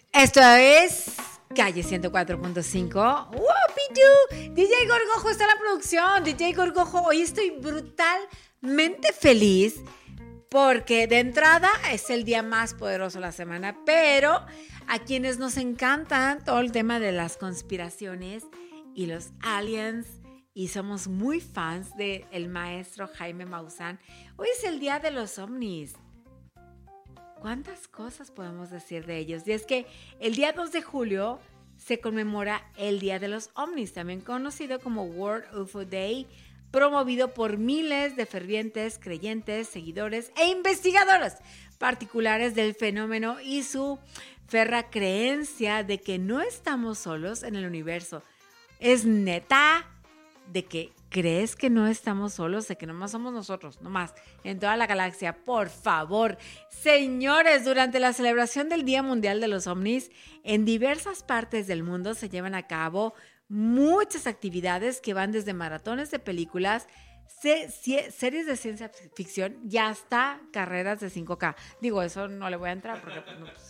Esto es Calle 104.5. ¡Pitu! DJ Gorgojo está en la producción. DJ Gorgojo, hoy estoy brutalmente feliz porque de entrada es el día más poderoso de la semana, pero a quienes nos encantan todo el tema de las conspiraciones y los aliens y somos muy fans del maestro Jaime Maussan, hoy es el día de los ovnis. ¿Cuántas cosas podemos decir de ellos? Y es que el día 2 de julio se conmemora el Día de los OVNIs, también conocido como World UFO Day, promovido por miles de fervientes, creyentes, seguidores e investigadores particulares del fenómeno y su ferra creencia de que no estamos solos en el universo. Es neta de que crees que no estamos solos, de que nomás somos nosotros, nomás, en toda la galaxia. Por favor, señores, durante la celebración del Día Mundial de los OVNIs, en diversas partes del mundo se llevan a cabo muchas actividades que van desde maratones de películas, series de ciencia ficción y hasta carreras de 5K. Digo, eso no le voy a entrar porque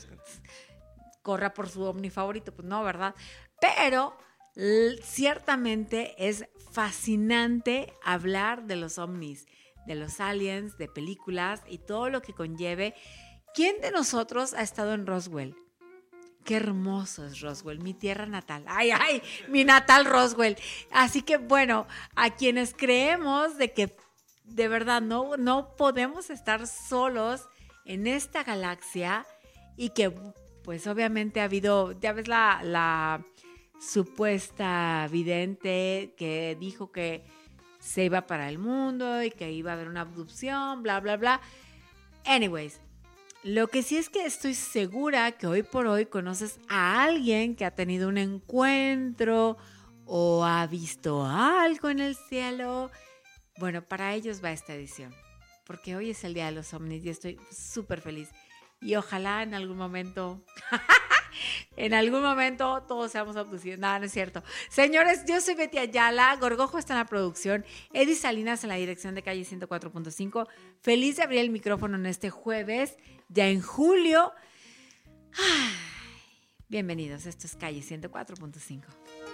corra por su ovni favorito, pues no, ¿verdad? Pero ciertamente es fascinante hablar de los ovnis, de los aliens, de películas y todo lo que conlleve. ¿Quién de nosotros ha estado en Roswell? Qué hermoso es Roswell, mi tierra natal. ¡Ay, mi natal Roswell! Así que bueno, a quienes creemos de que de verdad no podemos estar solos en esta galaxia y que pues obviamente ha habido, ya ves la supuesta vidente que dijo que se iba para el mundo y que iba a haber una abducción, bla, bla, bla. Anyways, lo que sí es que estoy segura que hoy por hoy conoces a alguien que ha tenido un encuentro o ha visto algo en el cielo. Bueno, para ellos va esta edición, porque hoy es el Día de los OVNIs y estoy súper feliz. Y ojalá en algún momento... En algún momento todos seamos abducidos. No es cierto. Señores, yo soy Betty Ayala. Gorgojo está en la producción. Eddie Salinas en la dirección de Calle 104.5. Feliz de abrir el micrófono en este jueves, ya en julio. Ay, bienvenidos. Esto es Calle 104.5.